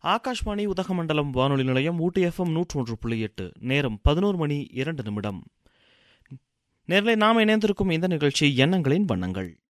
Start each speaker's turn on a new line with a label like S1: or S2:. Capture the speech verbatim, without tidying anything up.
S1: ஆகாஷ்வாணி உதகமண்டலம் வானொலி நிலையம் ஊட்டி எஃப்எம் நூற்று ஒன்று புள்ளி எட்டு. நேரம் பதினோரு மணி இரண்டு நிமிடம். நேரில் நாம் இணைந்திருக்கும் இந்த நிகழ்ச்சி எண்ணங்களின் வண்ணங்கள்.